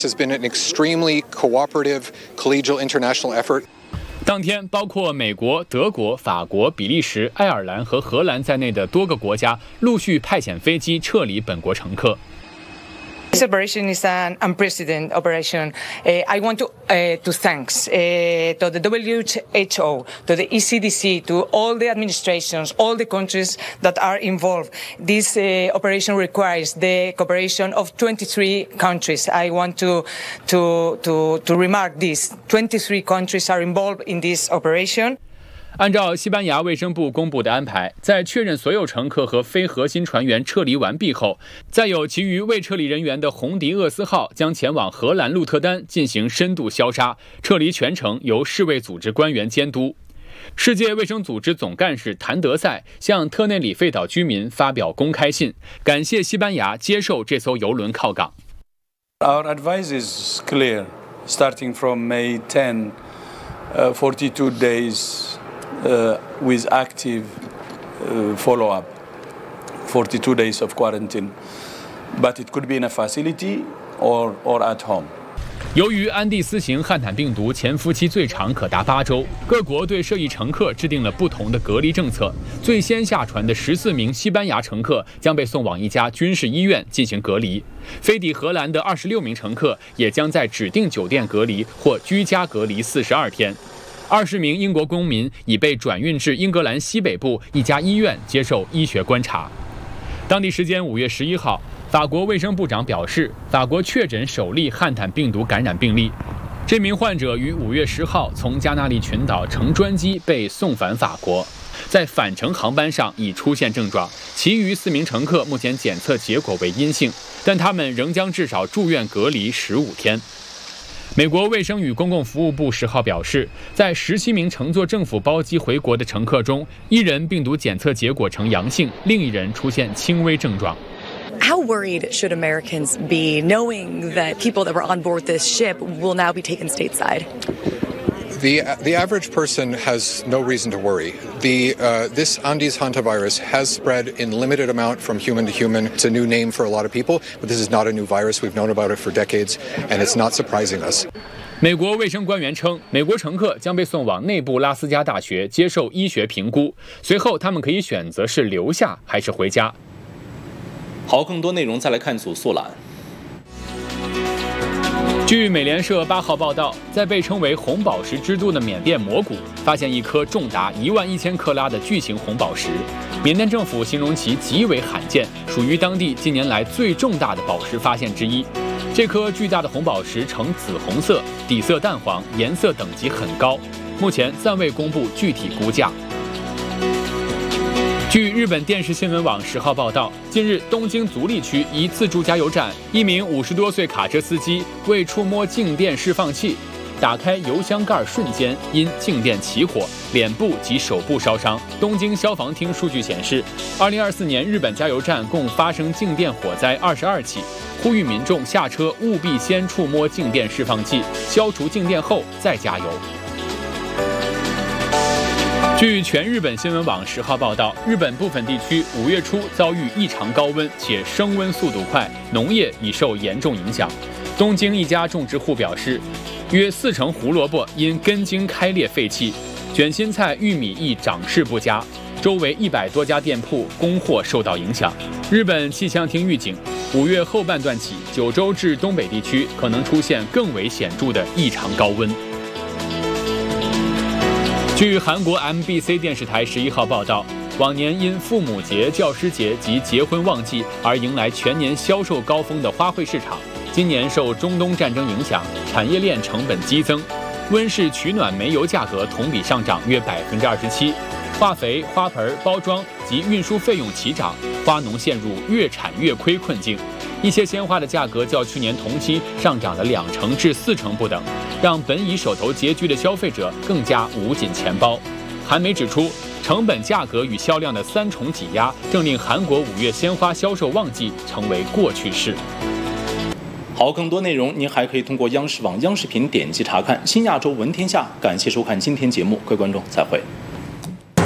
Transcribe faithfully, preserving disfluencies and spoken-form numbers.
has been an extremely cooperative, collegial international effort. 当天，包括美国、德国、法国、比利时、爱尔兰和荷兰在内的多个国家陆续派遣飞机撤离本国乘客。 This operation is an unprecedented operation. Uh, I want to uh, to thanks uh, to the W H O, to the E C D C, to all the administrations, all the countries that are involved. This uh, operation requires the cooperation of twenty-three countries. I want to to to to remark this: twenty-three countries are involved in this operation. 按照西班牙卫生部公布的安排，在确认所有乘客和非核心船员撤离完毕后，载有其余未撤离人员的红迪厄斯号将前往荷兰鹿特丹进行深度消杀，撤离全程由世卫组织官员监督。世界卫生组织总干事谭德赛向特内里费岛居民发表公开信，感谢西班牙接受这艘邮轮靠港。 Our advice is clear, starting from May tenth, uh, forty-two days. Uh, with active uh, follow-up, forty-two days of quarantine, but it could be in a facility or or at home. 由于安第斯型汉坦病毒潜伏期最长可达八周，各国对涉疫乘客制定了不同的隔离政策。最先下船的十四名西班牙乘客将被送往一家军事医院进行隔离，飞抵荷兰的二十六名乘客也将在指定酒店隔离或居家隔离四十二天。 二十名英国公民已被转运至英格兰西北部一家医院接受医学观察。当地时间五月十一号，法国卫生部长表示，法国确诊首例汉坦病毒感染病例。这名患者于五月十号从加那利群岛乘专机被送返法国，在返程航班上已出现症状。其余四名乘客目前检测结果为阴性，但他们仍将至少住院隔离十五天。 美国卫生与公共服务部十号表示，在十七名乘坐政府包机回国的乘客中，一人病毒检测结果呈阳性，另一人出现轻微症状。 How worried should Americans be knowing that people that were on board this ship will now be taken stateside? The, the average person has no reason to worry. The, uh, this Andes hantavirus has spread in limited amount from human to human. It's a new name for a lot of people, but this is not a new virus. We've known about it for decades, and it's not surprising us. 美国卫生官员称，美国乘客将被送往内布拉斯加大学接受医学评估，随后他们可以选择是留下还是回家。 好，更多内容再来看组速览。 据美联社八号报道，在被称为红宝石之都的缅甸摩谷，发现一颗重达一万一千克拉的巨型红宝石。缅甸政府形容其极为罕见，属于当地近年来最重大的宝石发现之一。这颗巨大的红宝石呈紫红色，底色淡黄，颜色等级很高。目前暂未公布具体估价。 据日本电视新闻网十号报道，近日东京足立区一自助加油站，一名五十多岁卡车司机为触摸静电释放器，打开油箱盖瞬间因静电起火，脸部及手部烧伤。东京消防厅数据显示，二零二四年日本加油站共发生静电火灾二十二起，呼吁民众下车务必先触摸静电释放器，消除静电后再加油。 据全日本新闻网十号报道，日本部分地区五月初遭遇异常高温，且升温速度快，农业已受严重影响。东京一家种植户表示，约四成胡萝卜因根茎开裂废弃，卷心菜、玉米亦长势不佳。周围一百多家店铺供货受到影响。日本气象厅预警，五月后半段起，九州至东北地区可能出现更为显著的异常高温。 据韩国 M B C 电视台十一号报道，往年因父母节、教师节及结婚旺季而迎来全年销售高峰的花卉市场，今年受中东战争影响，产业链成本激增，温室取暖煤油价格同比上涨约百分之二十七，化肥、花盆、包装及运输费用齐涨，花农陷入越产越亏困境。 一些鲜花的价格较去年同期上涨了两成至四成不等，让本已手头拮据的消费者更加捂紧钱包。韩媒指出，成本、价格与销量的三重挤压，正令韩国五月鲜花销售旺季成为过去式。 好，更多内容您还可以通过央视网央视频点击查看。新亚洲闻天下，感谢收看今天节目，各位观众再会。